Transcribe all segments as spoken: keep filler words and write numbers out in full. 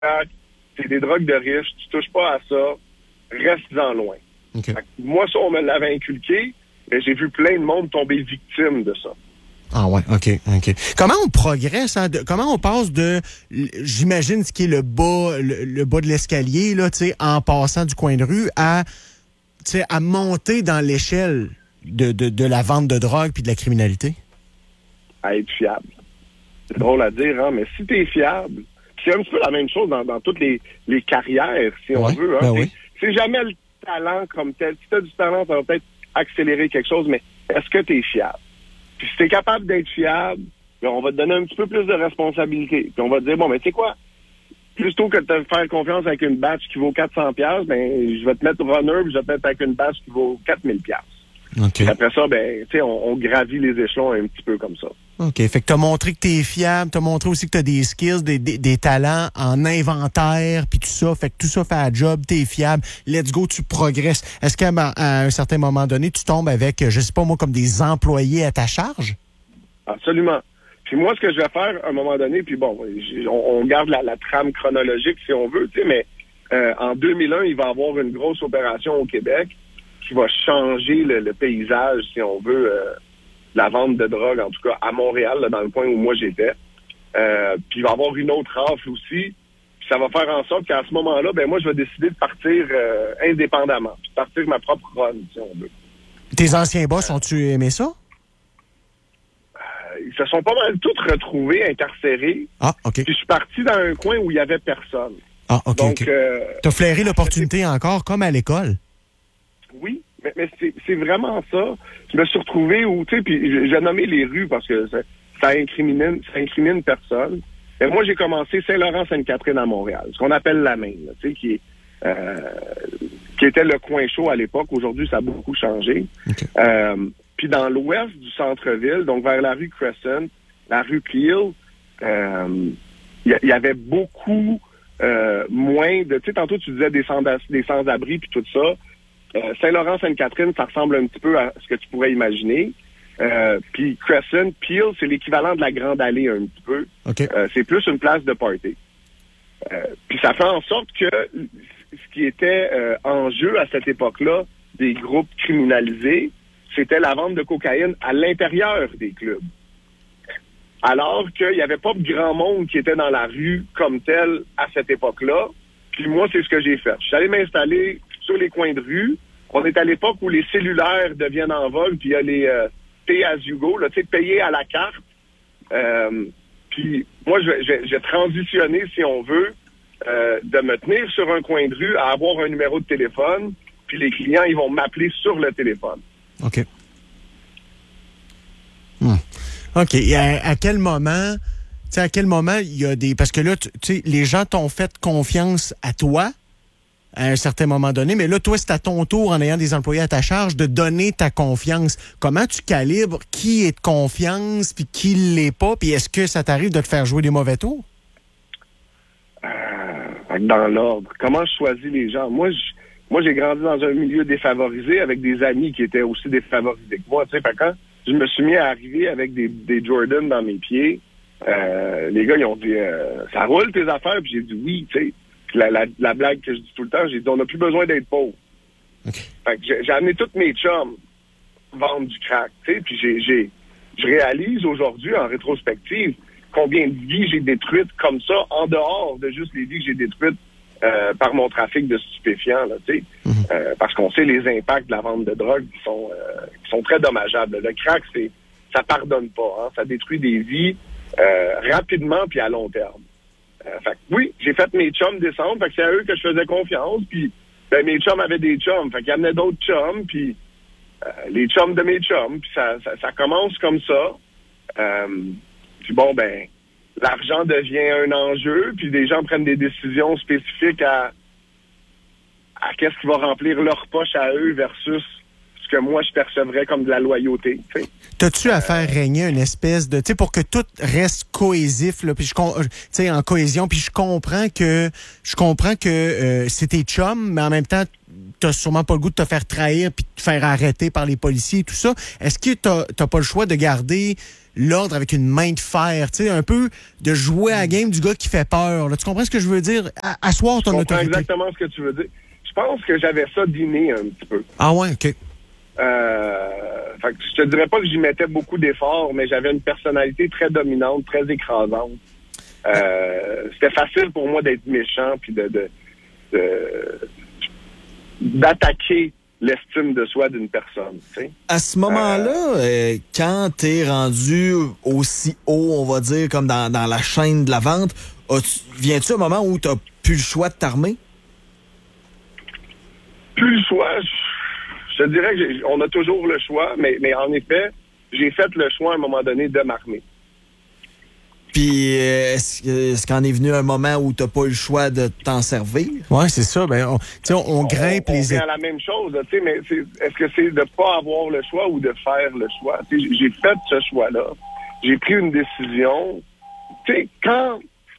c'est des drogues de riches, tu touches pas à ça, reste-en loin. Okay. Moi, ça, on me l'avait inculqué, mais j'ai vu plein de monde tomber victime de ça. Ah ouais, OK, OK. Comment on progresse, hein, de, comment on passe de, j'imagine, ce qui est le bas, le, le bas de l'escalier, là, tu sais, en passant du coin de rue, à, tu sais, à monter dans l'échelle de, de, de la vente de drogue puis de la criminalité? À être fiable. C'est drôle à dire, hein, mais si t'es fiable, c'est un petit peu la même chose dans, dans toutes les, les carrières, si on ouais, veut. Hein, ben c'est, oui. c'est jamais le talent comme tel. Si t'as du talent, ça va peut-être accélérer quelque chose, mais est-ce que t'es fiable? Puis si t'es capable d'être fiable, bien, on va te donner un petit peu plus de responsabilité. Puis on va te dire, bon, mais tu sais quoi? Plutôt que de te faire confiance avec une batch qui vaut quatre cents piastres, ben, je vais te mettre runner, puis je vais te mettre avec une batch qui vaut quatre mille piastres. Okay. Après ça, ben, tu sais, on, on gravit les échelons un petit peu comme ça. OK. Fait que t'as montré que t'es fiable, t'as montré aussi que t'as des skills, des, des, des talents en inventaire, puis tout ça. Fait que tout ça fait un job, t'es fiable. Let's go, tu progresses. Est-ce qu'à à un certain moment donné, tu tombes avec, je sais pas moi, comme des employés à ta charge? Absolument. Puis moi, ce que je vais faire à un moment donné, puis bon, on, on garde la, la trame chronologique si on veut, tu sais, mais euh, en deux mille un, il va y avoir une grosse opération au Québec qui va changer le, le paysage, si on veut, euh, la vente de drogue, en tout cas à Montréal, là, dans le coin où moi j'étais. Euh, puis il va y avoir une autre rafle aussi. Puis ça va faire en sorte qu'à ce moment-là, ben moi, je vais décider de partir euh, indépendamment, puis de partir ma propre run, si on veut. Tes anciens boss, ont-tu aimé ça? Euh, ils se sont pas mal tous retrouvés incarcérés. Ah, OK. Puis je suis parti dans un coin où il y avait personne. Ah, OK, Donc, OK. euh, T'as flairé l'opportunité encore, comme à l'école? Oui, mais, mais c'est, c'est vraiment ça. Je me suis retrouvé où, tu sais, puis j'ai nommé les rues parce que ça, ça incrimine, ça incrimine personne. Et moi, j'ai commencé Saint-Laurent-Sainte-Catherine à Montréal, ce qu'on appelle la Main, là, tu sais, qui est, euh, qui était le coin chaud à l'époque. Aujourd'hui, ça a beaucoup changé. Okay. Euh, puis dans l'ouest du centre-ville, donc vers la rue Crescent, la rue Peel, euh, il y, y avait beaucoup euh, moins de, tu sais, tantôt tu disais des sans, des sans-abri puis tout ça. Euh, Saint-Laurent-Sainte-Catherine, ça ressemble un petit peu à ce que tu pourrais imaginer. Euh, puis Crescent, Peel, c'est l'équivalent de la Grande Allée un petit peu. Okay. Euh, c'est plus une place de party. Euh, puis ça fait en sorte que ce qui était euh, en jeu à cette époque-là des groupes criminalisés, c'était la vente de cocaïne à l'intérieur des clubs. Alors qu'il n'y avait pas de grand monde qui était dans la rue comme tel à cette époque-là. Puis moi, c'est ce que j'ai fait. Je suis allé m'installer sur les coins de rue. On est à l'époque où les cellulaires deviennent en vol, puis il y a les euh, pay as you go, là, tu sais, payer à la carte. Euh, puis moi, je, je, j'ai transitionné, si on veut, euh, de me tenir sur un coin de rue à avoir un numéro de téléphone, puis les clients, ils vont m'appeler sur le téléphone. OK. Hmm. OK. Et à, à quel moment, tu sais, à quel moment il y a des... Parce que là, tu sais, les gens t'ont fait confiance à toi, à un certain moment donné, mais là, toi, c'est à ton tour, en ayant des employés à ta charge, de donner ta confiance. Comment tu calibres qui est de confiance puis qui l'est pas, puis est-ce que ça t'arrive de te faire jouer des mauvais tours? Euh, dans l'ordre. Comment je choisis les gens? Moi, je, moi, j'ai grandi dans un milieu défavorisé avec des amis qui étaient aussi défavorisés que moi. Tu sais, quand je me suis mis à arriver avec des, des Jordan dans mes pieds, euh, les gars, ils ont dit euh, « Ça roule tes affaires? » Puis j'ai dit « Oui, tu sais. » La, la, la blague que je dis tout le temps, j'ai dit, on n'a plus besoin d'être pauvre. Okay. Fait que j'ai, j'ai amené tous mes chums vendre du crack, tu sais, puis j'ai, j'ai, je réalise aujourd'hui, en rétrospective, combien de vies j'ai détruites comme ça, en dehors de juste les vies que j'ai détruites euh, par mon trafic de stupéfiants, là, tu sais, mm-hmm. euh, parce qu'on sait les impacts de la vente de drogue qui sont, euh, qui sont très dommageables. Le crack, c'est, ça pardonne pas, hein, ça détruit des vies euh, rapidement puis à long terme. Euh, fait que oui, j'ai fait mes chums descendre, fait que c'est à eux que je faisais confiance, puis ben, mes chums avaient des chums, fait qu'ils amenaient d'autres chums, puis euh, les chums de mes chums, puis ça, ça, ça commence comme ça. Euh, puis bon, ben, l'argent devient un enjeu, puis des gens prennent des décisions spécifiques à, à qu'est-ce qui va remplir leur poche à eux versus ce que moi, je percevrais comme de la loyauté. T'sais. T'as-tu à faire régner une espèce de... Tu sais, pour que tout reste cohésif, là, puis je, tu sais, en cohésion, puis je comprends que je comprends que euh, c'est tes chums, mais en même temps, t'as sûrement pas le goût de te faire trahir puis de te faire arrêter par les policiers et tout ça. Est-ce que t'as, t'as pas le choix de garder l'ordre avec une main de fer, tu sais, un peu de jouer à la game du gars qui fait peur, là? Tu comprends ce que je veux dire? À, asseoir ton je autorité. comprends exactement ce que tu veux dire. Je pense que j'avais ça d'inné un petit peu. Ah ouais, OK. Euh, fait que je te dirais pas que j'y mettais beaucoup d'efforts, mais j'avais une personnalité très dominante, très écrasante. Euh, c'était facile pour moi d'être méchant puis de, de, de d'attaquer l'estime de soi d'une personne. T'sais. À ce moment-là, euh, euh, quand t'es rendu aussi haut, on va dire, comme dans, dans la chaîne de la vente, viens-tu un moment où t'as plus le choix de t'armer? Plus le choix, je te dirais qu'on a toujours le choix, mais, mais en effet, j'ai fait le choix à un moment donné de m'armer. Puis, est-ce, est-ce qu'en est venu un moment où t'as pas eu le choix de t'en servir? Oui, c'est ça. Ben, on, on, on grimpe on, on les... On à la même chose, tu sais, mais c'est, est-ce que c'est de pas avoir le choix ou de faire le choix? T'sais, j'ai fait ce choix-là. J'ai pris une décision. Tu sais, quand...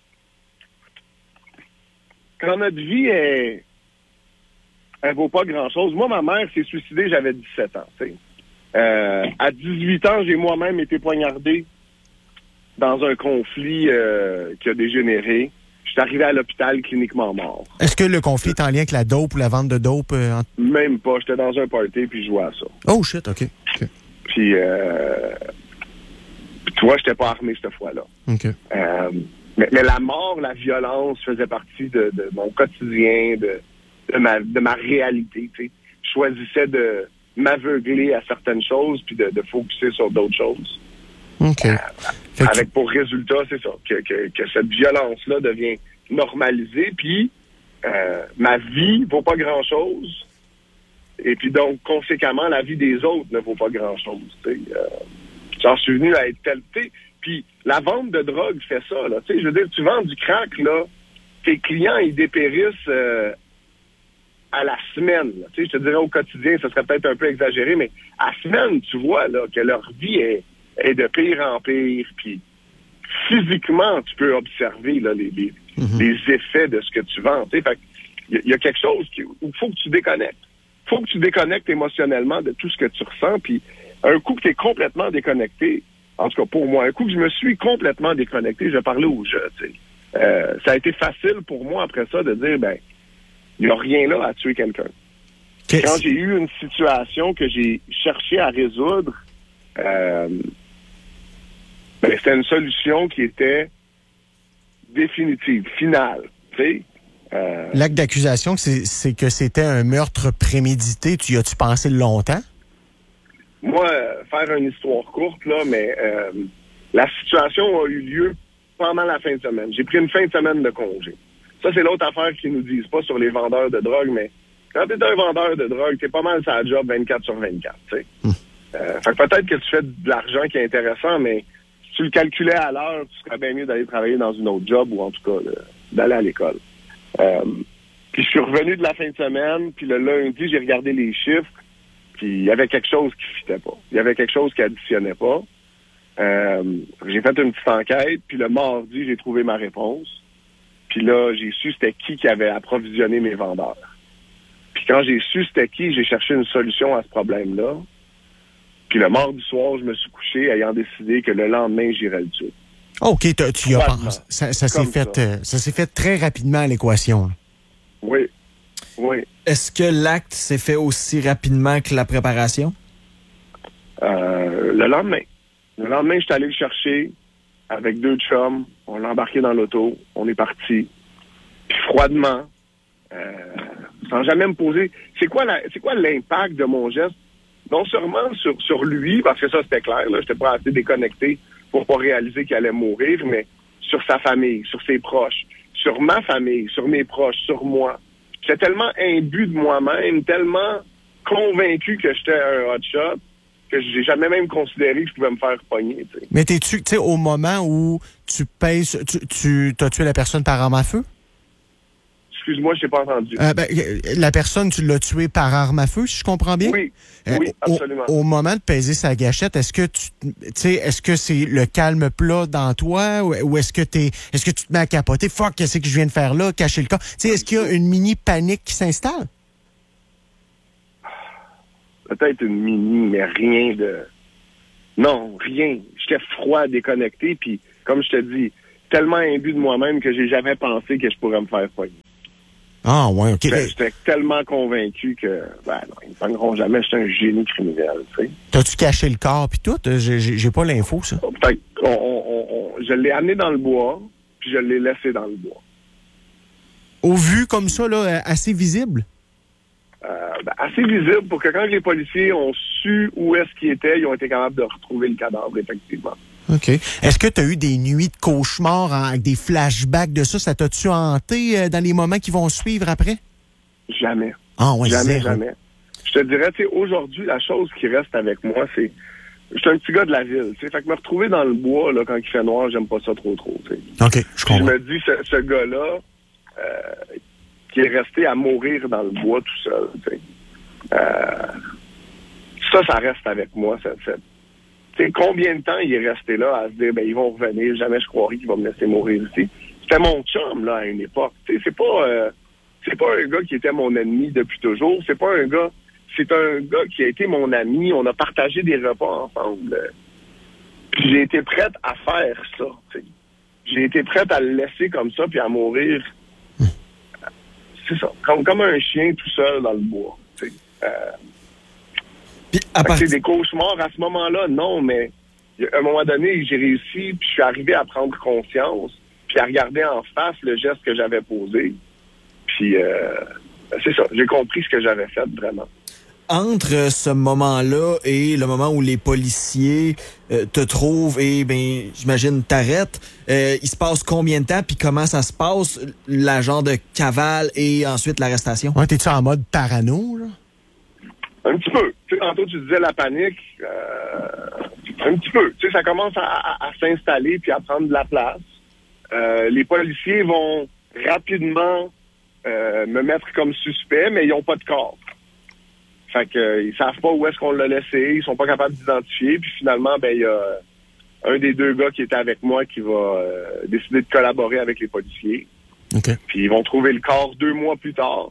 Quand notre vie est... Elle vaut pas grand-chose. Moi, ma mère s'est suicidée, j'avais dix-sept ans, tu sais. Euh, à dix-huit ans, j'ai moi-même été poignardé dans un conflit euh, qui a dégénéré. Je suis arrivé à l'hôpital cliniquement mort. Est-ce que le conflit est en lien avec la dope ou la vente de dope? Euh, en... Même pas. J'étais dans un party puis je jouais à ça. Oh shit, OK. okay. Puis, euh, tu vois, j'étais pas armé cette fois-là. OK. Euh, mais, mais la mort, la violence faisait partie de, de mon quotidien, de, de, ma, de ma réalité. Tu sais. Je choisissais de m'aveugler à certaines choses puis de, de focuser sur d'autres choses. OK. Euh, Fait avec que... pour résultat, c'est ça, que, que, que cette violence-là devient normalisée, puis euh, ma vie vaut pas grand-chose, et puis donc, conséquemment, la vie des autres ne vaut pas grand-chose. Euh, j'en suis venu à être tel... Puis la vente de drogue fait ça, là. Je veux dire, tu vends du crack, là, tes clients, ils dépérissent euh, à la semaine. Je te dirais au quotidien, ça serait peut-être un peu exagéré, mais à la semaine, tu vois là que leur vie est est de pire en pire, puis physiquement, tu peux observer là, les, les, mm-hmm. les effets de ce que tu vends. Fait il y, y a quelque chose qui, où il faut que tu déconnectes. Il faut que tu déconnectes émotionnellement de tout ce que tu ressens, puis un coup que tu es complètement déconnecté, en tout cas pour moi, un coup que je me suis complètement déconnecté, je parlais au jeu, euh, ça a été facile pour moi après ça de dire, ben, il n'y a rien là à tuer quelqu'un. Qu'est-ce... Quand j'ai eu une situation que j'ai cherché à résoudre, euh, ben, c'était une solution qui était définitive, finale. Tu sais, euh, l'acte d'accusation, c'est, c'est que c'était un meurtre prémédité. Tu y as-tu pensé longtemps? Moi, faire une histoire courte, là, mais euh, la situation a eu lieu pendant la fin de semaine. J'ai pris une fin de semaine de congé. Ça, c'est l'autre affaire qu'ils nous disent pas sur les vendeurs de drogue, mais quand tu es un vendeur de drogue, t'es pas mal sur la job vingt-quatre sur vingt-quatre. Tu sais. Hum. Euh, fait que peut-être que tu fais de l'argent qui est intéressant, mais si tu le calculais à l'heure, tu serais bien mieux d'aller travailler dans une autre job ou en tout cas là, d'aller à l'école. Euh, puis je suis revenu de la fin de semaine, puis le lundi, j'ai regardé les chiffres, puis il y avait quelque chose qui fitait pas. Il y avait quelque chose qui additionnait pas. Euh, j'ai fait une petite enquête, puis le mardi, j'ai trouvé ma réponse. Puis là, j'ai su c'était qui qui avait approvisionné mes vendeurs. Puis quand j'ai su c'était qui, j'ai cherché une solution à ce problème-là. Puis le mardi soir, je me suis couché ayant décidé que le lendemain, j'irais le tuer. OK, tu y as pensé. Ça, ça, s'est fait, ça. Euh, ça s'est fait très rapidement à l'équation. Oui, oui. Est-ce que l'acte s'est fait aussi rapidement que la préparation? Euh, le lendemain. Le lendemain, je suis allé le chercher avec deux chums. On l'a embarqué dans l'auto. On est parti. Puis froidement, euh, sans jamais me poser... C'est quoi, la, c'est quoi l'impact de mon geste? Non seulement sur, sur lui, parce que ça, c'était clair, là, j'étais pas assez déconnecté pour pas réaliser qu'il allait mourir, mais sur sa famille, sur ses proches, sur ma famille, sur mes proches, sur moi. J'étais tellement imbu de moi-même, tellement convaincu que j'étais un hotshot, que j'ai jamais même considéré que je pouvais me faire pogner. T'sais. Mais t'es-tu, tu sais, au moment où tu pèses, tu, tu as tué la personne par arme à feu? Excuse-moi, je t'ai pas entendu. Euh, ben, la personne, tu l'as tuée par arme à feu, si je comprends bien? Oui, Euh, oui, absolument. Au, au moment de peser sa gâchette, est-ce que tu sais, est-ce que c'est le calme plat dans toi ou, ou est-ce que t'es, est-ce que tu te mets à capoter? Fuck, qu'est-ce que je viens de faire là? Cacher le corps. Tu sais, est-ce qu'il y a une mini panique qui s'installe? Peut-être une mini, mais rien de... Non, rien. J'étais froid, déconnecté, puis comme je te dis, tellement imbu de moi-même que j'ai jamais pensé que je pourrais me faire poigner. Ah, ouais, OK. J'étais, j'étais tellement convaincu que, ben non, ils ne pogneront jamais, j'étais un génie criminel, tu sais. T'as-tu caché le corps puis tout? J'ai, j'ai pas l'info, ça. Fait on, on, on, je l'ai amené dans le bois, puis je l'ai laissé dans le bois. Au vu comme ça, là, assez visible? Euh, ben, assez visible pour que quand les policiers ont su où est-ce qu'il était, ils ont été capables de retrouver le cadavre, effectivement. OK. Est-ce que tu as eu des nuits de cauchemars en- avec des flashbacks de ça? Ça t'a-tu hanté euh, dans les moments qui vont suivre après? Jamais. Ah, ouais, Jamais, zéro. jamais. Je te dirais, tu sais, aujourd'hui, la chose qui reste avec moi, c'est... Je suis un petit gars de la ville, tu sais. Fait que me retrouver dans le bois, là, quand il fait noir, j'aime pas ça trop, trop, tu sais. OK, je Puis je comprends. me dis, ce, ce gars-là, euh, qui est resté à mourir dans le bois tout seul, tu sais. Euh, ça, ça reste avec moi, cette... cette tu sais, combien de temps il est resté là à se dire, ben, ils vont revenir, jamais je croirais qu'ils vont me laisser mourir ici. C'était mon chum, là, à une époque. Tu sais, c'est pas, euh, c'est pas un gars qui était mon ennemi depuis toujours. C'est pas un gars, c'est un gars qui a été mon ami. On a partagé des repas ensemble. Puis j'ai été prête à faire ça, tu sais. J'ai été prête à le laisser comme ça, puis à mourir. C'est ça. Comme, comme un chien tout seul dans le bois, tu sais. Euh, Puis à Fait que partir c'est des cauchemars à ce moment-là, non, mais à un moment donné, j'ai réussi, puis je suis arrivé à prendre conscience, puis à regarder en face le geste que j'avais posé. Puis, euh, c'est ça, j'ai compris ce que j'avais fait, vraiment. entre ce moment-là et le moment où les policiers euh, te trouvent et, ben, j'imagine, t'arrêtent, euh, il se passe combien de temps, puis comment ça se passe, l'agent de cavale et ensuite l'arrestation? Ouais, t'es-tu en mode parano, là? Un petit peu. Tu sais, tantôt, tu disais la panique. Euh, un petit peu. Tu sais, ça commence à, à, à s'installer puis à prendre de la place. Euh, les policiers vont rapidement euh, me mettre comme suspect, mais ils n'ont pas de corps. Fait que euh, ils savent pas où est-ce qu'on l'a laissé. Ils sont pas capables d'identifier. Puis finalement, ben il y a un des deux gars qui était avec moi qui va euh, décider de collaborer avec les policiers. OK. Puis ils vont trouver le corps deux mois plus tard.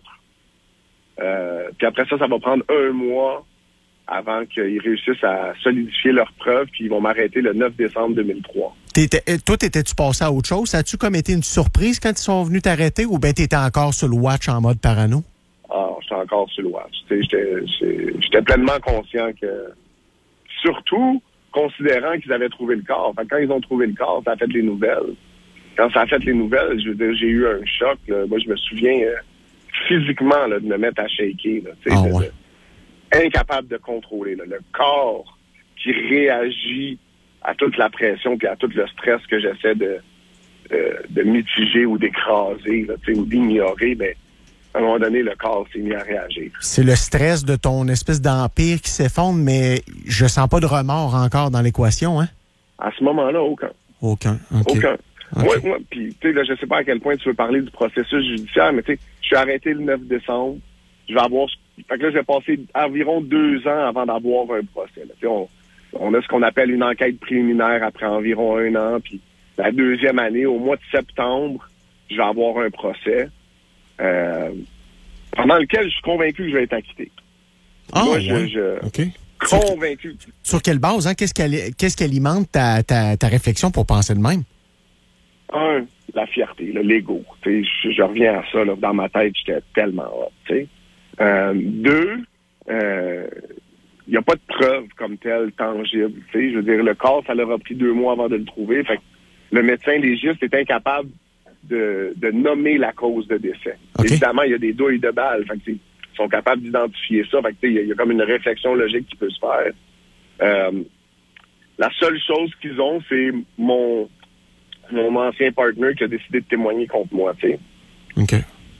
Euh, puis après ça, ça va prendre un mois avant qu'ils réussissent à solidifier leurs preuves, puis ils vont m'arrêter le neuf décembre deux mille trois. T'étais, euh, toi, t'étais-tu passé à autre chose? Ça a-tu comme été une surprise quand ils sont venus t'arrêter ou bien t'étais encore sur le watch en mode parano? Ah, j'étais encore sur le watch. Tu sais, J'étais, j'étais, j'étais pleinement conscient que... Surtout, considérant qu'ils avaient trouvé le corps. Fait que quand ils ont trouvé le corps, ça a fait les nouvelles. Quand ça a fait les nouvelles, je veux dire, j'ai eu un choc. Là. Moi, je me souviens... Euh, physiquement, là, de me mettre à shaker. Là, Ah, de, ouais. de, incapable de contrôler. Là, le corps qui réagit à toute la pression et à tout le stress que j'essaie de, euh, de mitiger ou d'écraser là, ou d'ignorer, ben, à un moment donné, le corps s'est mis à réagir. C'est le stress de ton espèce d'empire qui s'effondre, mais je sens pas de remords encore dans l'équation, hein? À ce moment-là, aucun. Aucun. OK. Aucun. OK. Moi, moi puis, tu sais, là, je sais pas à quel point tu veux parler du processus judiciaire, mais tu sais, je suis arrêté le neuf décembre. Je vais avoir, fait que là, j'ai passé environ deux ans avant d'avoir un procès. Là. Tu sais, on, on a ce qu'on appelle une enquête préliminaire après environ un an, puis la deuxième année, au mois de septembre, je vais avoir un procès, euh, pendant lequel je suis convaincu que je vais être acquitté. Ah, Moi, ouais. je, je OK. convaincu. Sur quelle base, hein? Qu'est-ce qui, qu'est-ce qui alimente ta, ta, ta réflexion pour penser de même? Un, la fierté, là, l'ego. Tu sais, je, je reviens à ça, là, dans ma tête, j'étais tellement hot, tu sais. Euh, deux, euh, il n'y a pas de preuve comme telle tangible. Tu sais, je veux dire, le corps, ça leur a pris deux mois avant de le trouver. Fait que le médecin légiste est incapable de, de nommer la cause de décès. Okay. Évidemment, il y a des douilles de balles. Fait que, ils sont capables d'identifier ça. Fait que, il y, y a comme une réflexion logique qui peut se faire. Euh, la seule chose qu'ils ont, c'est mon mon ancien partner qui a décidé de témoigner contre moi, tu sais. OK.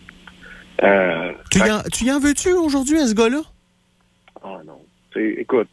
Euh, Tu y, fait- en, tu y en veux-tu aujourd'hui à ce gars-là? Ah non. Tu sais, écoute.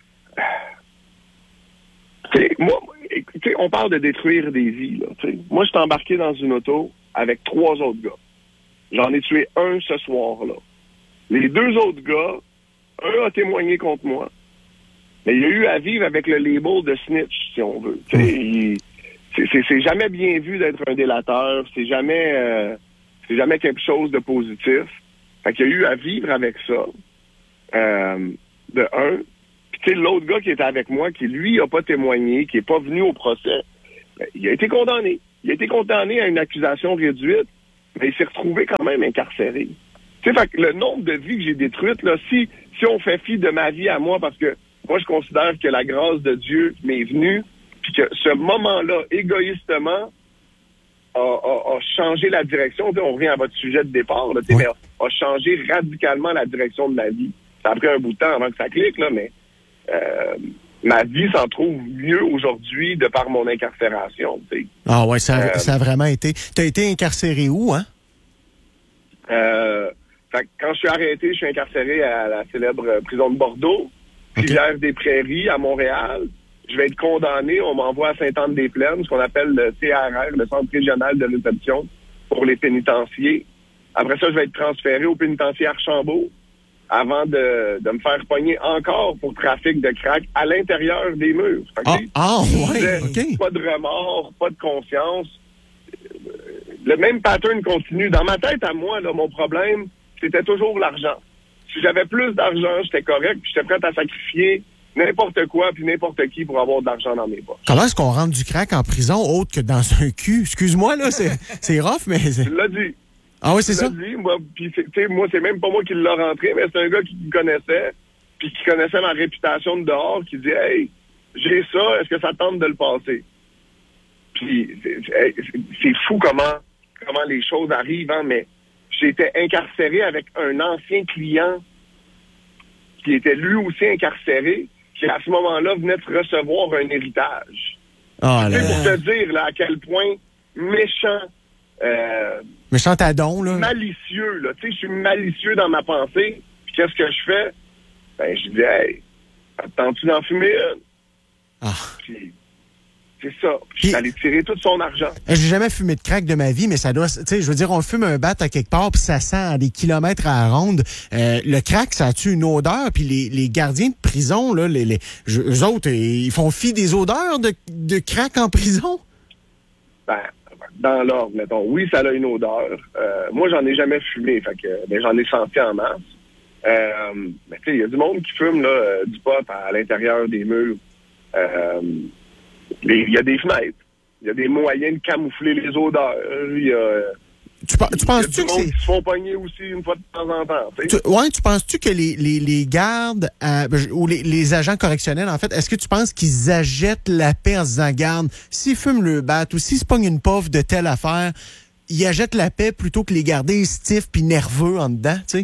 Tu sais, moi, tu sais, on parle de détruire des vies, là. Tu sais. Moi, je suis embarqué dans une auto avec trois autres gars. J'en ai tué un ce soir-là. Les deux autres gars, un a témoigné contre moi. Mais il y a eu à vivre avec le label de snitch, si on veut. Mmh. Il, c'est, c'est, c'est jamais bien vu d'être un délateur. C'est jamais, euh, c'est jamais quelque chose de positif. Fait qu'il y a eu à vivre avec ça. Euh, de un. Puis tu sais, l'autre gars qui était avec moi, qui lui a pas témoigné, qui est pas venu au procès, ben, il a été condamné. Il a été condamné à une accusation réduite, mais il s'est retrouvé quand même incarcéré. Tu sais, fait que le nombre de vies que j'ai détruites, là, si, si on fait fi de ma vie à moi, parce que moi, je considère que la grâce de Dieu m'est venue, puis que ce moment-là, égoïstement, a, a, a changé la direction. T'sais, on revient à votre sujet de départ, là, oui. mais a, a changé radicalement la direction de ma vie. Ça a pris un bout de temps avant que ça clique, là, mais euh, ma vie s'en trouve mieux aujourd'hui de par mon incarcération. T'sais. Ah ouais, ça, euh, ça a vraiment été. T'as été incarcéré où, hein? Euh, fait que quand je suis arrêté, je suis incarcéré à la célèbre prison de Bordeaux. Rivière-des-Prairies, à Montréal. Je vais être condamné. On m'envoie à Sainte-Anne-des-Plaines, ce qu'on appelle le C R R, le Centre régional de réception pour les pénitenciers. Après ça, je vais être transféré au pénitencier Archambault avant de, de me faire pogner encore pour trafic de crack à l'intérieur des murs. Fait que, ah, ah ouais, OK. Pas de remords, pas de conscience. Le même pattern continue. Dans ma tête, à moi, là, mon problème, c'était toujours l'argent. Si j'avais plus d'argent, j'étais correct, puis j'étais prêt à sacrifier n'importe quoi puis n'importe qui pour avoir de l'argent dans mes poches. Comment est-ce qu'on rentre du crack en prison autre que dans un cul? Excuse-moi, là, c'est, c'est rough, mais... C'est... Tu l'as dit. Ah oui, c'est tu ça? Dit, moi, puis c'est, moi, c'est même pas moi qui l'ai rentré, mais c'est un gars qui me connaissait, puis qui connaissait ma réputation de dehors, qui dit « Hey, j'ai ça, est-ce que ça tente de le passer? » Puis c'est, c'est, c'est fou comment, comment les choses arrivent, hein, mais... J'étais incarcéré avec un ancien client qui était lui aussi incarcéré, qui à ce moment-là venait de recevoir un héritage. Oh, c'est pour te dire là, à quel point méchant, euh, méchant tadon, là. malicieux, là. Tu sais, je suis malicieux dans ma pensée. Puis qu'est-ce que je fais? Ben, je dis, hey, attends-tu d'en fumer une? Ah. Puis, c'est ça. Puis, je suis allé tirer tout son argent. J'ai jamais fumé de crack de ma vie, mais ça doit... Tu sais, je veux dire, on fume un bat à quelque part, puis ça sent à des kilomètres à la ronde. Euh, le crack, ça a-tu une odeur? Puis les, les gardiens de prison, là, les, les, eux autres, ils font fi des odeurs de, de crack en prison? Ben, dans l'ordre, mettons. Oui, ça a une odeur. Euh, moi, j'en ai jamais fumé, fait que ben, j'en ai senti en masse. Euh, mais tu sais, il y a du monde qui fume là, euh, du pot à l'intérieur des murs. Euh, Il y a des fenêtres. Il y a des moyens de camoufler les odeurs. Il y a... Tu, tu penses-tu que c'est... qui se font pogner aussi une fois de temps en temps. Tu, ouais, tu penses-tu que les, les, les gardes euh, ou les, les agents correctionnels, en fait, est-ce que tu penses qu'ils achètent la paix en se disant, garde, s'ils fument le bat ou s'ils se pognent une pauvre de telle affaire, ils achètent la paix plutôt que les garder stiffs puis nerveux en dedans, tu sais?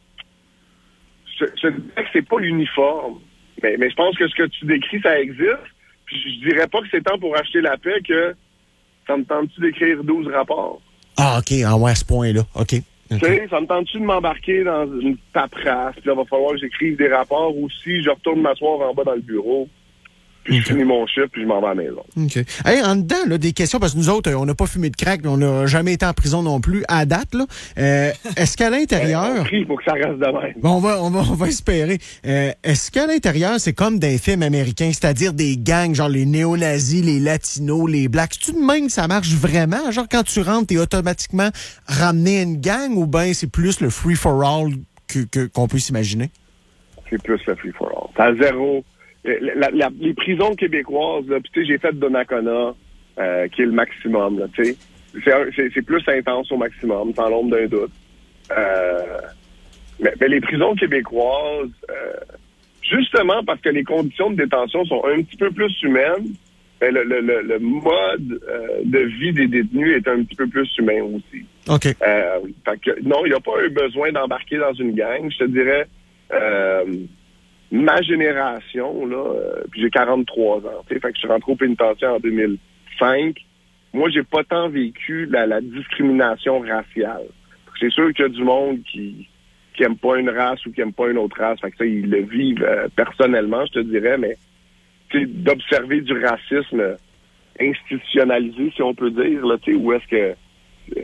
Je, je dirais que c'est pas l'uniforme. Mais, mais je pense que ce que tu décris, ça existe. Je dirais pas que c'est temps pour acheter la paix que ça me tente-tu d'écrire douze rapports. Ah, OK, en ouais, à ce point-là. OK. Tu sais, ça me tente-tu de m'embarquer dans une paperasse, puis là, il va falloir que j'écrive des rapports aussi, je retourne m'asseoir en bas dans le bureau, puis okay. je finis mon chiffre, puis je m'en vais à la maison. OK. Hey, en dedans, là, des questions, parce que nous autres, on n'a pas fumé de crack, mais on n'a jamais été en prison non plus, à date, là. Euh, est-ce qu'à l'intérieur... on prie pour que ça reste de même. Bon, on va, on va, on va espérer. Euh, est-ce qu'à l'intérieur, c'est comme dans les films américains, c'est-à-dire des gangs, genre les néo-nazis, les latinos, les blacks? C'est-tu de même que ça marche vraiment? Genre, quand tu rentres, t'es automatiquement ramené à une gang, ou bien c'est plus le free-for-all que, que, qu'on peut s'imaginer? C'est plus le free-for-all. T'as zéro... La, la, les prisons québécoises, là, puis tu sais, j'ai fait Donnacona, euh, qui est le maximum, là, tu sais. C'est, c'est, c'est plus intense au maximum, sans l'ombre d'un doute. Euh, mais, mais les prisons québécoises, euh, justement parce que les conditions de détention sont un petit peu plus humaines, ben le, le, le, le mode euh, de vie des détenus est un petit peu plus humain aussi. OK. Euh, fait que, non, il n'y a pas eu besoin d'embarquer dans une gang. Je te dirais... Euh, ma génération, là, euh, puis j'ai quarante-trois ans, tu sais, fait que je suis rentré au pénitentiaire en deux mille cinq. Moi, j'ai pas tant vécu la, la discrimination raciale. C'est sûr qu'il y a du monde qui qui aime pas une race ou qui aime pas une autre race, fait que ça, ils le vivent euh, personnellement, je te dirais, mais tu sais, d'observer du racisme institutionnalisé, si on peut dire, là, tu sais, où est-ce que euh,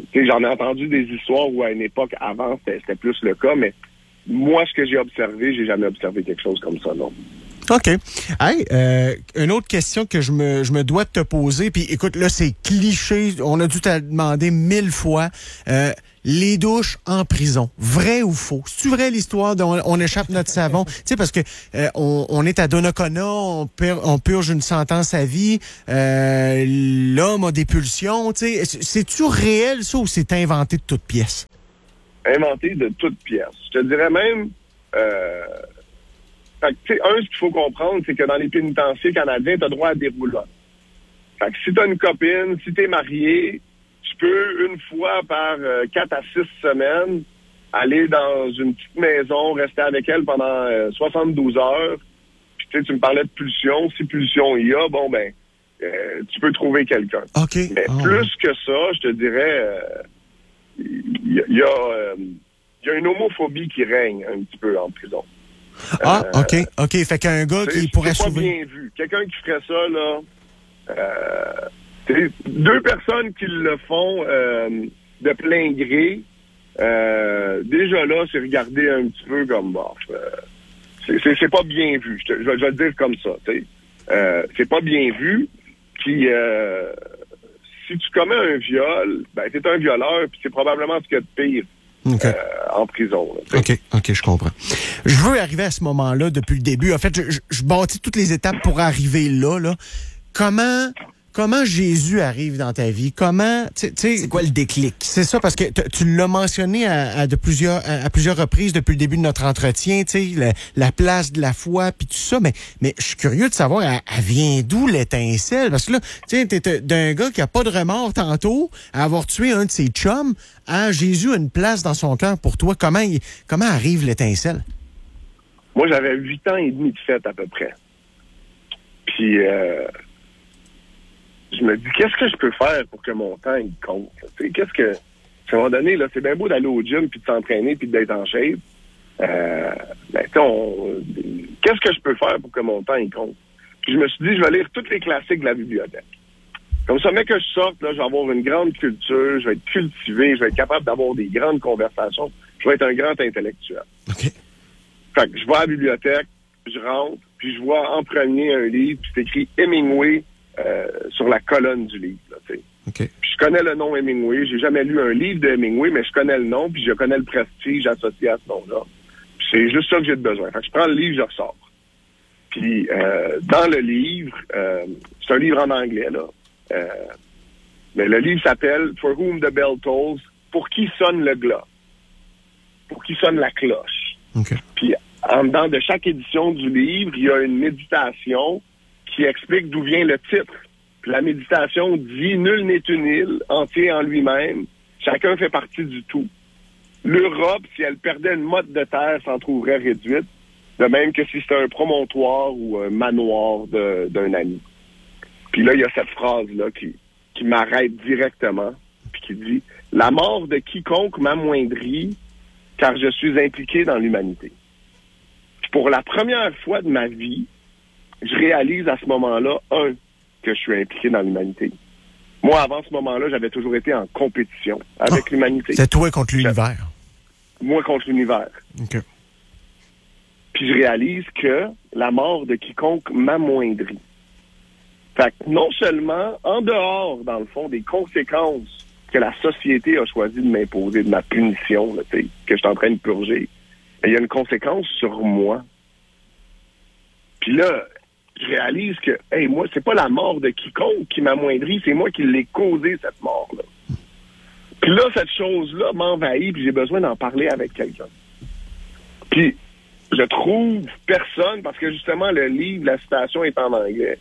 tu sais, j'en ai entendu des histoires où à une époque avant, c'était, c'était plus le cas, mais moi, ce que j'ai observé, j'ai jamais observé quelque chose comme ça, non. OK. Hey, euh, une autre question que je me, je me dois de te poser, puis écoute, là, c'est cliché, on a dû te demander mille fois. Euh, les douches en prison, vrai ou faux? C'est-tu vrai l'histoire dont on échappe notre savon? Tu sais, parce que euh, on, on est à Donnacona, on, pur, on purge une sentence à vie, euh, l'homme a des pulsions, tu sais. C'est-tu réel, ça, ou c'est inventé de toutes pièces? Inventé de toutes pièces. Je te dirais même... Euh... Fait que, tu sais, un, ce qu'il faut comprendre, c'est que dans les pénitenciers canadiens, tu as droit à des roulottes. Fait que si tu as une copine, si tu es marié, tu peux, une fois par euh, quatre à six semaines, aller dans une petite maison, rester avec elle pendant euh, soixante-douze heures. Puis, tu sais, tu me parlais de pulsion. Si pulsion il y a, bon, ben, euh, tu peux trouver quelqu'un. OK. Mais oh. plus que ça, je te dirais, il euh, y, y, euh, y a une homophobie qui règne un petit peu en prison. Ah, euh, OK, OK. Fait qu'un gars qui pourrait c'est pas sauver... bien vu. Quelqu'un qui ferait ça, là... Euh, deux personnes qui le font euh, de plein gré, euh, déjà là, c'est regardé un petit peu comme... Bon, euh, c'est, c'est, c'est pas bien vu. Je, te, je, vais, je vais le dire comme ça, tu sais. Euh, c'est pas bien vu. Puis, euh, si tu commets un viol, ben, t'es un violeur, puis c'est probablement ce qu'il y a de pire. Okay. Euh, en prison. Là, OK, OK, je comprends. Je veux arriver à ce moment-là depuis le début. En fait, je, je, je bâtis toutes les étapes pour arriver là. là. Comment... Comment Jésus arrive dans ta vie? Comment, tu sais, c'est quoi le déclic? C'est ça, parce que tu l'as mentionné à, à de plusieurs à, à plusieurs reprises depuis le début de notre entretien, tu sais, la, la place de la foi puis tout ça. Mais mais je suis curieux de savoir, elle, elle vient d'où l'étincelle? Parce que là, tu sais, t'es d'un gars qui a pas de remords tantôt à avoir tué un de ses chums, à Jésus a une place dans son cœur pour toi. Comment il, comment arrive l'étincelle? Moi, j'avais huit ans et demi de fête à peu près. Puis. Euh... Je me dis, qu'est-ce que je peux faire pour que mon temps, il compte? T'sais, qu'est-ce que... À un moment donné, là, c'est bien beau d'aller au gym, puis de s'entraîner, puis d'être en shape. Euh, ben, on... Qu'est-ce que je peux faire pour que mon temps, il compte? Puis je me suis dit, je vais lire tous les classiques de la bibliothèque. Comme ça, mais que je sorte, là, je vais avoir une grande culture, je vais être cultivé, je vais être capable d'avoir des grandes conversations, je vais être un grand intellectuel. Okay. Fait que je vais à la bibliothèque, je rentre, puis je vois en premier un livre, puis c'est écrit Hemingway, Euh, sur la colonne du livre. Là, okay. Puis je connais le nom Hemingway. J'ai jamais lu un livre de Hemingway, mais je connais le nom, puis je connais le prestige associé à ce nom-là. Puis c'est juste ça que j'ai de besoin. Fait que je prends le livre, je ressors. Puis euh, dans le livre, euh, c'est un livre en anglais, là. Euh, mais le livre s'appelle For Whom the Bell Tolls, Pour qui sonne le glas. Pour qui sonne la cloche. Okay. Puis en dedans de chaque édition du livre, il y a une méditation qui explique d'où vient le titre. Puis la méditation dit « Nul n'est une île, entier en lui-même. Chacun fait partie du tout. L'Europe, si elle perdait une motte de terre, s'en trouverait réduite, de même que si c'était un promontoire ou un manoir de, d'un ami. » Puis là, il y a cette phrase-là qui, qui m'arrête directement, puis qui dit « La mort de quiconque m'amoindrit, car je suis impliqué dans l'humanité. » Puis pour la première fois de ma vie, je réalise à ce moment-là, un, que je suis impliqué dans l'humanité. Moi, avant ce moment-là, j'avais toujours été en compétition avec oh, l'humanité. C'est toi contre l'univers. Moi contre l'univers. Okay. Puis je réalise que la mort de quiconque m'amoindrit. Fait que non seulement, en dehors, dans le fond, des conséquences que la société a choisi de m'imposer, de ma punition, là, que je suis en train de purger, il y a une conséquence sur moi. Puis là, je réalise que, hey, moi, c'est pas la mort de quiconque qui m'amoindrit, c'est moi qui l'ai causé, cette mort-là. Puis là, cette chose-là m'envahit, puis j'ai besoin d'en parler avec quelqu'un. Puis, je trouve personne, parce que justement, le livre, la citation est en anglais.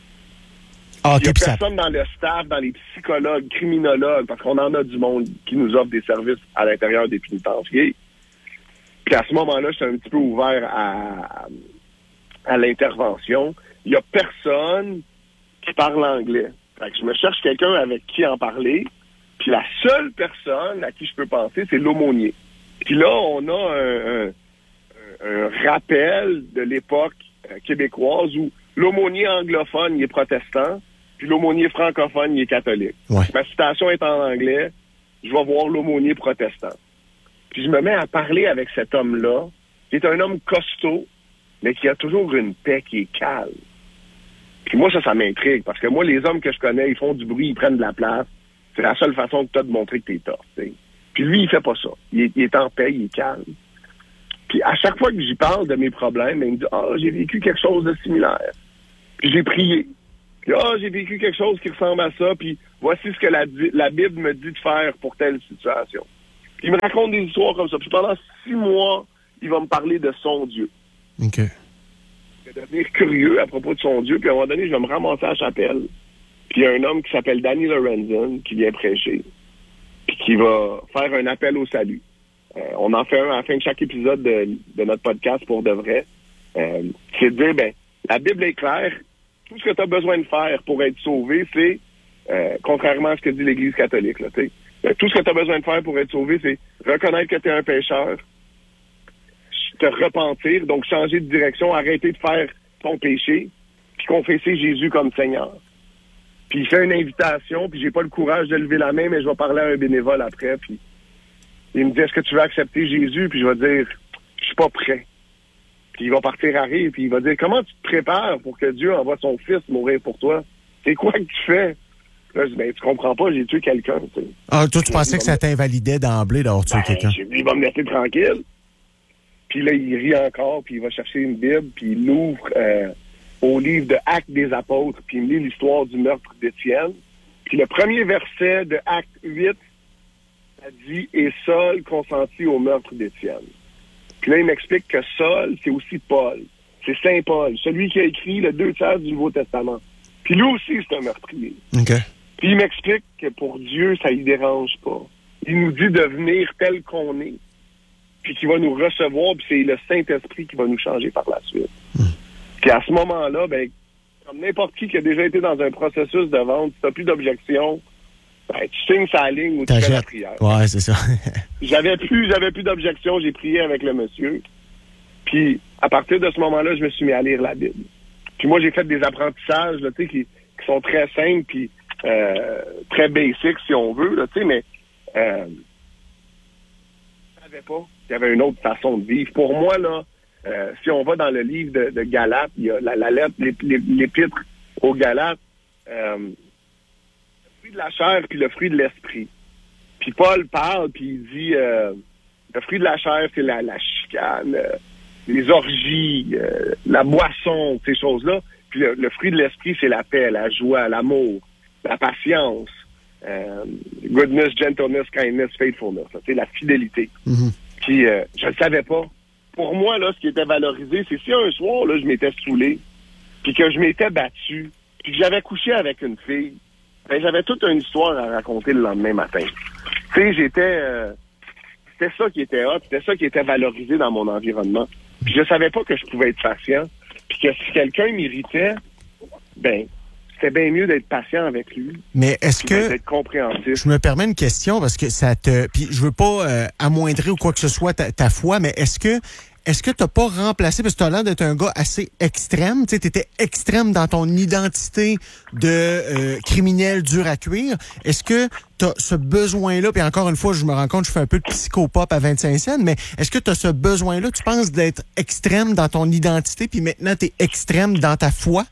Ah, il y a personne dans le staff, dans les psychologues, criminologues, parce qu'on en a du monde qui nous offre des services à l'intérieur des pénitenciers. Puis à ce moment-là, je suis un petit peu ouvert à... à l'intervention, il y a personne qui parle anglais. Fait que je me cherche quelqu'un avec qui en parler, puis la seule personne à qui je peux penser, c'est l'aumônier. Puis là, on a un, un, un rappel de l'époque euh, québécoise où l'aumônier anglophone, il est protestant, puis l'aumônier francophone, il est catholique. Ouais. Ma citation est en anglais, je vais voir l'aumônier protestant. Puis je me mets à parler avec cet homme-là, qui est un homme costaud, mais qui a toujours une paix qui est calme. Puis moi, ça, ça m'intrigue, parce que moi, les hommes que je connais, ils font du bruit, ils prennent de la place. C'est la seule façon que tu as de montrer que t'es tough, t'sais. Puis lui, il fait pas ça. Il est, il est en paix, il est calme. Puis à chaque fois que j'y parle de mes problèmes, il me dit « Ah, oh, j'ai vécu quelque chose de similaire. » Puis j'ai prié. Puis « Ah, oh, j'ai vécu quelque chose qui ressemble à ça, puis voici ce que la, la Bible me dit de faire pour telle situation. » Puis il me raconte des histoires comme ça. Puis pendant six mois, il va me parler de son Dieu. OK. Je vais devenir curieux à propos de son Dieu, puis à un moment donné, je vais me ramasser à la chapelle. Puis il y a un homme qui s'appelle Danny Lorenzen qui vient prêcher, puis qui va faire un appel au salut. Euh, on en fait un à la fin de chaque épisode de, de notre podcast pour de vrai. Euh, c'est de dire, ben, la Bible est claire. Tout ce que tu as besoin de faire pour être sauvé, c'est, euh, contrairement à ce que dit l'Église catholique, là, tu sais, tout ce que tu as besoin de faire pour être sauvé, c'est reconnaître que tu es un pécheur, te repentir, donc changer de direction, arrêter de faire ton péché, puis confesser Jésus comme Seigneur. Puis il fait une invitation, puis j'ai pas le courage de lever la main, mais je vais parler à un bénévole après, puis il me dit, est-ce que tu veux accepter Jésus? Puis je vais dire, je suis pas prêt. Puis il va partir à rire, puis il va dire, comment tu te prépares pour que Dieu envoie son fils mourir pour toi? C'est quoi que tu fais? Là, je dis, ben, tu comprends pas, j'ai tué quelqu'un, tu sais. Ah, toi, tu pensais que ça t'invalidait d'emblée d'avoir tué ben, quelqu'un? Il va me laisser tranquille. Puis là, il rit encore, puis il va chercher une Bible, puis il l'ouvre euh, au livre de Actes des Apôtres, puis il me lit l'histoire du meurtre d'Étienne. Puis le premier verset de Acte huit, ça dit « Et Saul consentit au meurtre d'Étienne ». Puis là, il m'explique que Saul, c'est aussi Paul. C'est Saint Paul, celui qui a écrit le deux tiers du Nouveau Testament. Puis lui aussi, c'est un meurtrier. OK. Puis il m'explique que pour Dieu, ça ne dérange pas. Il nous dit de venir tel qu'on est, puis qu'il va nous recevoir, puis c'est le Saint-Esprit qui va nous changer par la suite. Mmh. Puis à ce moment-là, ben, comme n'importe qui qui a déjà été dans un processus de vente, si tu n'as plus d'objection, ben, tu signes sa ligne ou tu fais la prière. Ouais, c'est ça. j'avais plus, j'avais plus d'objection, j'ai prié avec le monsieur. Puis à partir de ce moment-là, je me suis mis à lire la Bible. Puis moi, j'ai fait des apprentissages là, qui, qui sont très simples, puis euh, très basiques, si on veut, là, mais euh, je savais pas qu'il y avait une autre façon de vivre. Pour moi, là, euh, si on va dans le livre de, de Galates, il y a la, la lettre, l'épître aux Galates, euh, le fruit de la chair puis le fruit de l'esprit. Puis Paul parle, puis il dit, euh, le fruit de la chair, c'est la, la chicane, euh, les orgies, euh, la boisson, ces choses-là. Puis le, le fruit de l'esprit, c'est la paix, la joie, l'amour, la patience, euh, goodness, gentleness, kindness, faithfulness. C'est la fidélité. Mm-hmm. Puis euh, je ne savais pas. Pour moi, là, ce qui était valorisé, c'est si un soir, là, je m'étais saoulé, puis que je m'étais battu, puis que j'avais couché avec une fille, ben, j'avais toute une histoire à raconter le lendemain matin. Tu sais, j'étais... Euh, c'était ça qui était hot, c'était ça qui était valorisé dans mon environnement. Puis je savais pas que je pouvais être patient, puis que si quelqu'un m'irritait, ben, c'était bien mieux d'être patient avec lui. Mais est-ce que... d'être compréhensif. Je me permets une question, parce que ça te... Puis je veux pas euh, amoindrir ou quoi que ce soit ta, ta foi, mais est-ce que... Est-ce que tu n'as pas remplacé, parce que tu as l'air d'être un gars assez extrême, tu sais, étais extrême dans ton identité de euh, criminel dur à cuire. Est-ce que tu as ce besoin-là, puis encore une fois, je me rends compte, je fais un peu de psychopop à vingt-cinq cents, mais est-ce que tu as ce besoin-là, tu penses, d'être extrême dans ton identité, puis maintenant tu es extrême dans ta foi?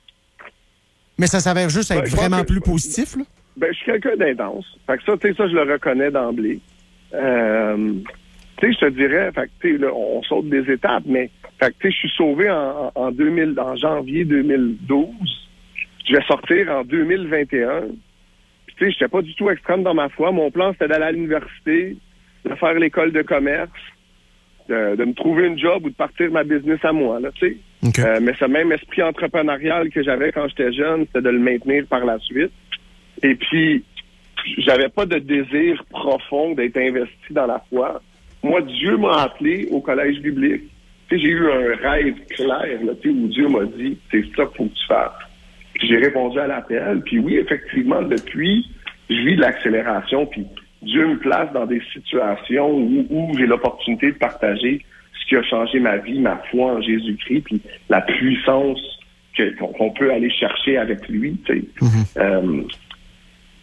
Mais ça s'avère juste être ben, vraiment plus positif, là? Ben, je suis quelqu'un d'intense. Fait que ça, tu sais, ça, je le reconnais d'emblée. Euh... Tu sais, je te dirais, fait que, tu sais, là, on saute des étapes, mais, fait que, tu sais, je suis sauvé en, en, deux mille, en janvier deux mille douze. Je vais sortir en deux mille vingt et un. Puis, tu sais, j'étais pas du tout extrême dans ma foi. Mon plan, c'était d'aller à l'université, de faire l'école de commerce, de, de me trouver une job ou de partir ma business à moi, là, tu sais. Okay. Euh, mais ce même esprit entrepreneurial que j'avais quand j'étais jeune, c'était de le maintenir par la suite. Et puis, j'avais pas de désir profond d'être investi dans la foi. Moi, Dieu m'a appelé au collège biblique. Tu sais, j'ai eu un rêve clair, là, tu sais, où Dieu m'a dit, c'est ça qu'il faut que tu fasses. Puis j'ai répondu à l'appel. Puis oui, effectivement, depuis, je vis de l'accélération. Puis Dieu me place dans des situations où, où j'ai l'opportunité de partager ce qui a changé ma vie, ma foi en Jésus-Christ, puis la puissance que, qu'on, qu'on peut aller chercher avec lui. Tu sais. Mm-hmm. Euh,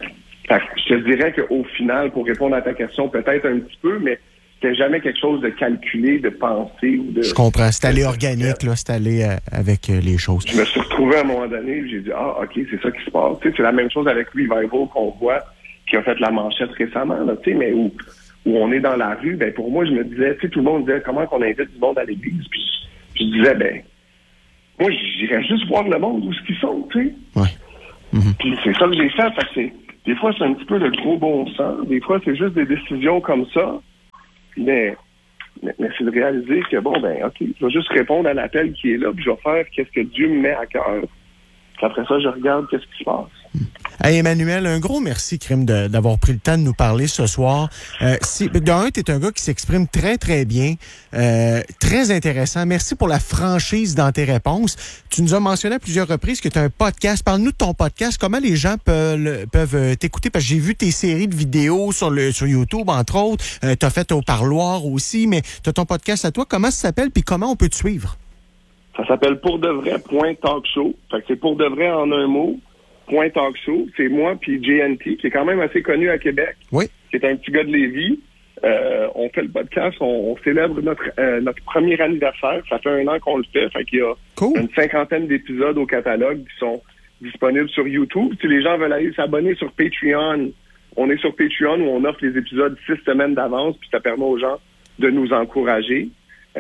Fait que je te dirais qu'au final, pour répondre à ta question, peut-être un petit peu, mais c'était jamais quelque chose de calculé, de pensé ou de... Je comprends. C'est allé organique, là. C'est allé euh, avec euh, les choses. Je me suis retrouvé à un moment donné et j'ai dit, ah, OK, c'est ça qui se passe. Tu sais, c'est la même chose avec Revival qu'on voit, qui a fait la manchette récemment, là, tu sais, mais où, où on est dans la rue, ben pour moi, je me disais, tu sais, tout le monde disait, comment qu'on invite du monde à l'église? Puis je, je disais, ben, moi, j'irais juste voir le monde où ce qu'ils sont, tu sais. Ouais. Mm-hmm. Puis c'est ça que j'ai fait, parce que des fois, c'est un petit peu le gros bon sens. Des fois, c'est juste des décisions comme ça. Mais, mais, mais c'est de réaliser que, bon, ben, OK, je vais juste répondre à l'appel qui est là, puis je vais faire qu'est-ce que Dieu me met à cœur. Puis après ça, je regarde qu'est-ce qui se passe. Hey Emmanuel, un gros merci, Crime, de, d'avoir pris le temps de nous parler ce soir. Euh, si, d'un, tu es un gars qui s'exprime très, très bien, euh, très intéressant. Merci pour la franchise dans tes réponses. Tu nous as mentionné à plusieurs reprises que tu as un podcast. Parle-nous de ton podcast. Comment les gens peuvent, peuvent t'écouter? Parce que j'ai vu tes séries de vidéos sur, le, sur YouTube, entre autres. Euh, tu as fait au parloir aussi, mais tu as ton podcast à toi. Comment ça s'appelle puis comment on peut te suivre? Ça s'appelle Pour de vrai point talk show. Fait que c'est Pour de vrai en un mot. Point Talk Show, c'est moi puis J N T, qui est quand même assez connu à Québec, oui. qui est un petit gars de Lévis. Euh, on fait le podcast, on, on célèbre notre euh, notre premier anniversaire. Ça fait un an qu'on le fait, fait qu'il y a cool. une cinquantaine d'épisodes au catalogue qui sont disponibles sur YouTube. Si les gens veulent aller s'abonner sur Patreon, on est sur Patreon où on offre les épisodes six semaines d'avance, puis ça permet aux gens de nous encourager.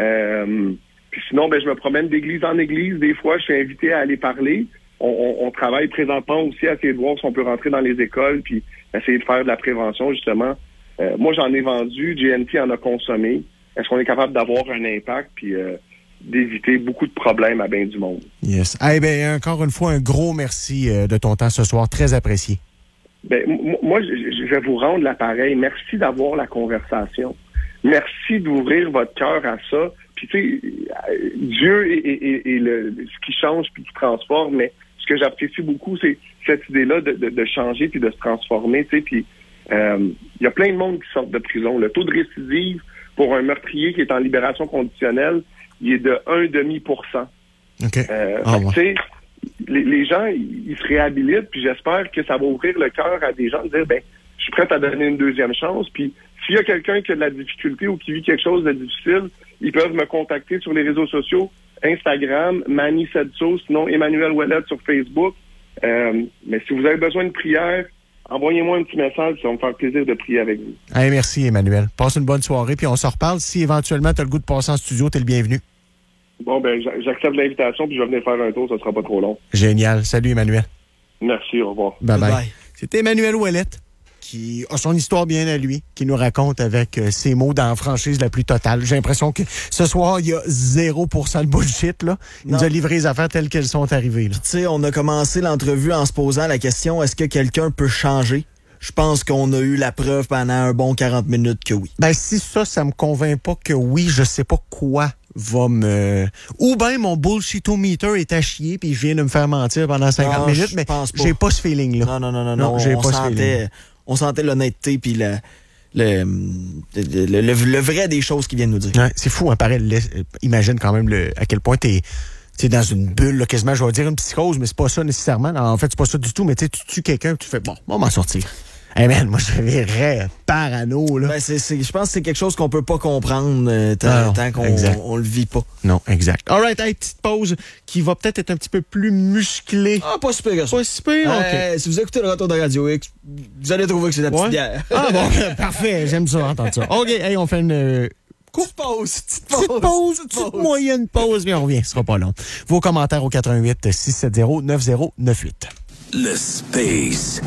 Euh, puis sinon, ben je me promène d'église en église. Des fois, je suis invité à aller parler. On, on, on travaille présentement aussi à essayer de voir si on peut rentrer dans les écoles puis essayer de faire de la prévention, justement. Euh, moi, j'en ai vendu, J N T en a consommé. Est-ce qu'on est capable d'avoir un impact puis euh, d'éviter beaucoup de problèmes à bien du monde? Yes. Eh bien, encore une fois, un gros merci euh, de ton temps ce soir. Très apprécié. Ben, m- moi, je, je vais vous rendre l'appareil. Merci d'avoir la conversation. Merci d'ouvrir votre cœur à ça. Puis, tu sais, Dieu est, est, est le, ce qui change puis qui transforme, mais ce que j'apprécie beaucoup, c'est cette idée-là de, de, de changer puis de se transformer, tu sais, puis il euh, y a plein de monde qui sortent de prison. Le taux de récidive pour un meurtrier qui est en libération conditionnelle, il est de un virgule cinq pour cent. OK. Euh, ah, fait, ouais. Tu sais, les, les gens, ils se réhabilitent, puis j'espère que ça va ouvrir le cœur à des gens de dire, ben, je suis prêt à donner une deuxième chance, puis s'il y a quelqu'un qui a de la difficulté ou qui vit quelque chose de difficile, ils peuvent me contacter sur les réseaux sociaux, Instagram, Manny Sedso, sinon Emmanuel Ouellette sur Facebook. Euh, mais si vous avez besoin de prière, envoyez-moi un petit message, ça va me faire plaisir de prier avec vous. Hey, merci Emmanuel. Passe une bonne soirée, puis on se reparle. Si éventuellement tu as le goût de passer en studio, tu es le bienvenu. Bon, ben j'accepte l'invitation, puis je vais venir faire un tour, ça sera pas trop long. Génial. Salut Emmanuel. Merci, au revoir. Bye bye. Bye. C'était Emmanuel Ouellette, qui a son histoire bien à lui, qui nous raconte avec euh, ses mots dans la franchise la plus totale. J'ai l'impression que ce soir, il y a zéro pour cent de bullshit, là. Il Non. nous a livré les affaires telles qu'elles sont arrivées, là. Tu sais, on a commencé l'entrevue en se posant la question, est-ce que quelqu'un peut changer? Je pense qu'on a eu la preuve pendant un bon quarante minutes que oui. Ben, si ça, ça me convainc pas que oui, je sais pas quoi va me... Ou bien mon bullshitometer est à chier puis je viens de me faire mentir pendant cinquante Non, minutes, je mais pense pas. j'ai pas ce feeling-là. Non, non, non, non, Non, non. j'ai on, pas ce sentait, feeling. on sentait l'honnêteté puis le, le, le, le, le, le vrai des choses qu'il vient de nous dire. Ouais, c'est fou, hein, pareil. le- Imagine quand même le, à quel point t'es... Tu dans une bulle, là, quasiment, je vais dire une psychose, mais c'est pas ça nécessairement. En fait, c'est pas ça du tout, mais tu tues quelqu'un, tu fais, bon, on va m'en sortir. Hey man, moi, je verrais parano, là. Ben, c'est, c'est, je pense que c'est quelque chose qu'on peut pas comprendre euh, tant, Ah non, tant qu'on exact. on le vit pas. Non, exact. All right, hey, petite pause qui va peut-être être un petit peu plus musclée. Ah, pas super que ça. Pas si pire, OK. Euh, si vous écoutez le retour de Radio X, vous allez trouver que c'est la petite Ouais. bière. Ah bon, parfait, j'aime ça, entendre ça. OK, hey, on fait une... euh, Petite pause, petite pause. Petite pause, petite moyenne pause, mais on revient, ce sera pas long. Vos commentaires au quatre-vingt-huit six sept zéro neuf zéro neuf huit. Le Space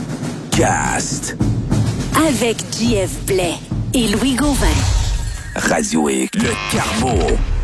Cast. Avec J F Blais et Louis Gauvin. Radio X. Le Carbo.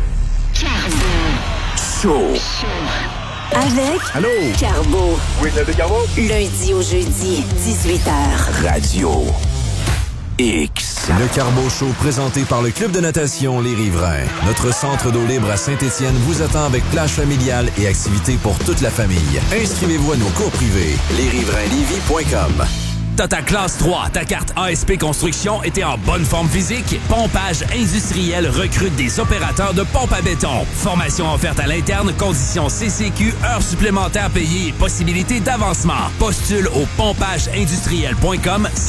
Show. Avec Allô? Carbo. Oui, c'est Carbo? Lundi au jeudi, dix-huit heures. Radio X. Le Carbo Show présenté par le Club de natation Les Riverains. Notre centre d'eau libre à Saint-Étienne vous attend avec plage familiale et activités pour toute la famille. Inscrivez-vous à nos cours privés. les riverains lévis point com. t'as ta classe trois, ta carte A S P Construction et t'es en bonne forme physique, Pompage Industriel recrute des opérateurs de pompe à béton. Formation offerte à l'interne, conditions C C Q, heures supplémentaires payées et possibilités d'avancement. Postule au pompage industriel point com.